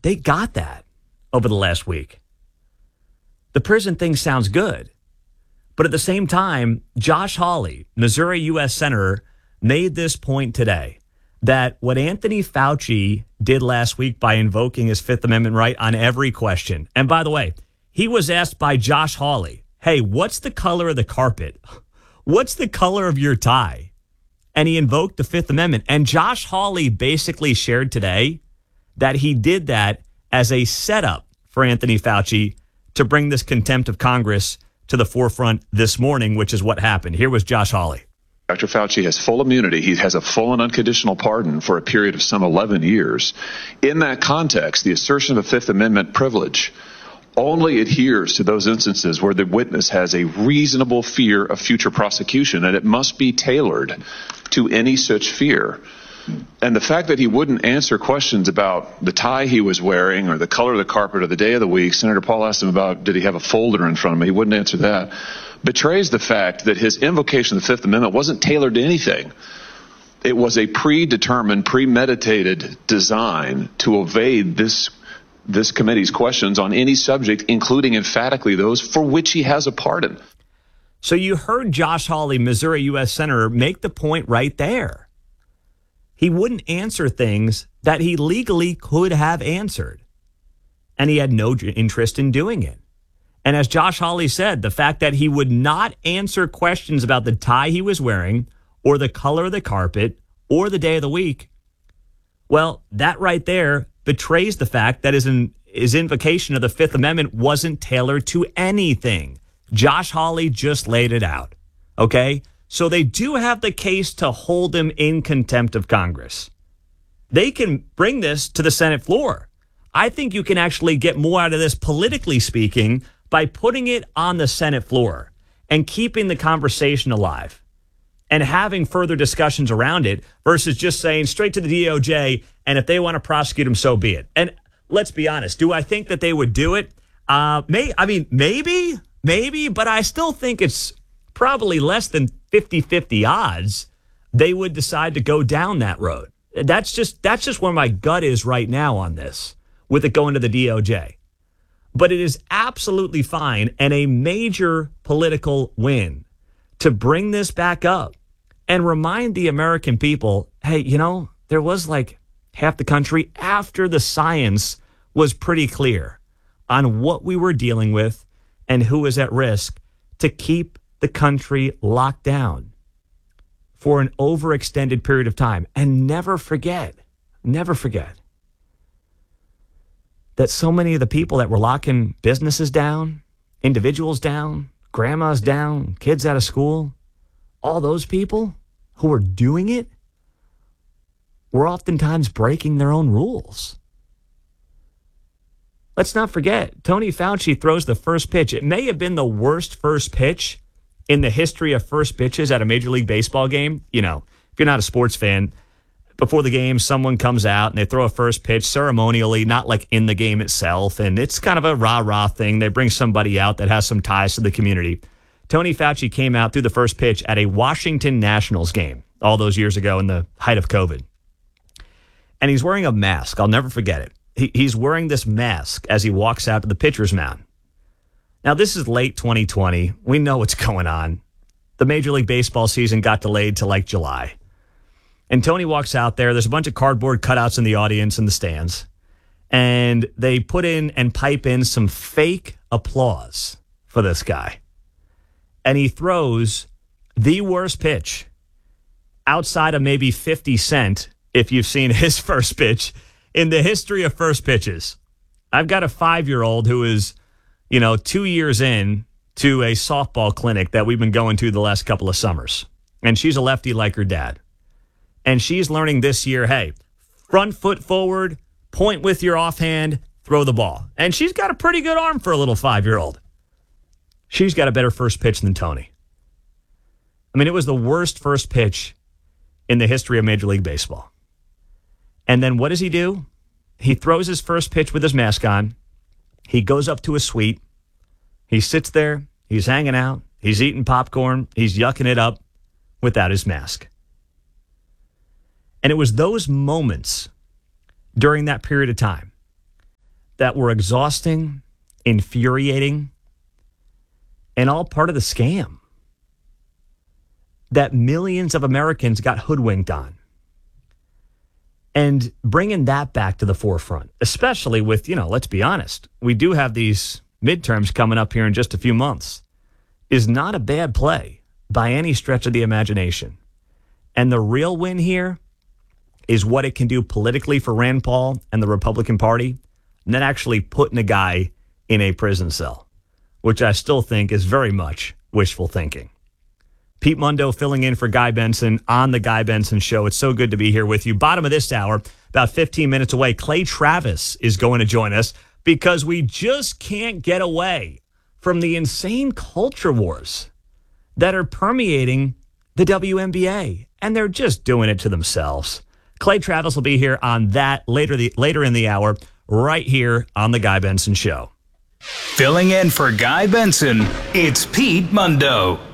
they got that over the last week. The prison thing sounds good. But at the same time, Josh Hawley, Missouri U.S. Senator, made this point today that what Anthony Fauci did last week by invoking his Fifth Amendment right on every question. And by the way, he was asked by Josh Hawley, hey, what's the color of the carpet? What's the color of your tie? And he invoked the Fifth Amendment. And Josh Hawley basically shared today that he did that as a setup for Anthony Fauci to bring this contempt of Congress to the forefront this morning, which is what happened. Here was Josh Hawley. Dr. Fauci has full immunity. He has a full and unconditional pardon for a period of some 11 years. In that context, the assertion of a Fifth Amendment privilege only adheres to those instances where the witness has a reasonable fear of future prosecution, and it must be tailored to any such fear. And the fact that he wouldn't answer questions about the tie he was wearing or the color of the carpet or the day of the week, Senator Paul asked him about, did he have a folder in front of him? He wouldn't answer that. Betrays the fact that his invocation of the Fifth Amendment wasn't tailored to anything. It was a predetermined, premeditated design to evade this committee's questions on any subject, including emphatically those for which he has a pardon. So you heard Josh Hawley, Missouri U.S. Senator, make the point right there. He wouldn't answer things that he legally could have answered, and he had no interest in doing it. And as Josh Hawley said, the fact that he would not answer questions about the tie he was wearing or the color of the carpet or the day of the week, well, that right there betrays the fact that his invocation of the Fifth Amendment wasn't tailored to anything. Josh Hawley just laid it out, okay? So they do have the case to hold him in contempt of Congress. They can bring this to the Senate floor. I think you can actually get more out of this, politically speaking, by putting it on the Senate floor and keeping the conversation alive and having further discussions around it versus just saying straight to the DOJ, and if they want to prosecute him, so be it. And let's be honest, do I think that they would do it? Maybe, but I still think it's probably less than 50-50 odds they would decide to go down that road. That's just where my gut is right now on this, with it going to the DOJ. But it is absolutely fine and a major political win to bring this back up and remind the American people, hey, there was like half the country after the science was pretty clear on what we were dealing with and who was at risk to keep the country locked down for an overextended period of time. And never forget that so many of the people that were locking businesses down, individuals down, grandmas down, kids out of school, all those people who were doing it were oftentimes breaking their own rules. Let's not forget, Tony Fauci throws the first pitch. It may have been the worst first pitch in the history of first pitches at a Major League Baseball game. If you're not a sports fan, before the game, someone comes out and they throw a first pitch ceremonially, not like in the game itself. And it's kind of a rah-rah thing. They bring somebody out that has some ties to the community. Tony Fauci came out through the first pitch at a Washington Nationals game all those years ago in the height of COVID. And he's wearing a mask. I'll never forget it. He's wearing this mask as he walks out to the pitcher's mound. Now, this is late 2020. We know what's going on. The Major League Baseball season got delayed to like July. And Tony walks out there. There's a bunch of cardboard cutouts in the audience in the stands. And they put in and pipe in some fake applause for this guy. And he throws the worst pitch outside of maybe 50 Cent, if you've seen his first pitch, in the history of first pitches. I've got a 5-year-old who is, 2 years in to a softball clinic that we've been going to the last couple of summers. And she's a lefty like her dad. And she's learning this year, hey, front foot forward, point with your offhand, throw the ball. And she's got a pretty good arm for a little 5-year-old. She's got a better first pitch than Tony. It was the worst first pitch in the history of Major League Baseball. And then what does he do? He throws his first pitch with his mask on. He goes up to his suite. He sits there. He's hanging out. He's eating popcorn. He's yucking it up without his mask. And it was those moments during that period of time that were exhausting, infuriating, and all part of the scam that millions of Americans got hoodwinked on. And bringing that back to the forefront, especially with, let's be honest, we do have these midterms coming up here in just a few months, is not a bad play by any stretch of the imagination. And the real win here is what it can do politically for Rand Paul and the Republican Party, not actually putting a guy in a prison cell, which I still think is very much wishful thinking. Pete Mundo filling in for Guy Benson on the Guy Benson Show. It's so good to be here with you. Bottom of this hour, about 15 minutes away, Clay Travis is going to join us because we just can't get away from the insane culture wars that are permeating the WNBA, and they're just doing it to themselves. Clay Travis will be here on that later in the hour, right here on the Guy Benson Show. Filling in for Guy Benson, it's Pete Mundo.